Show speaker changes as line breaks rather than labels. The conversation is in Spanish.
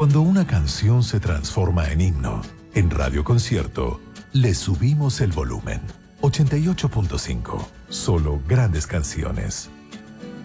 Cuando una canción se transforma en himno, en Radio Concierto, le subimos el volumen. 88.5. Solo grandes canciones.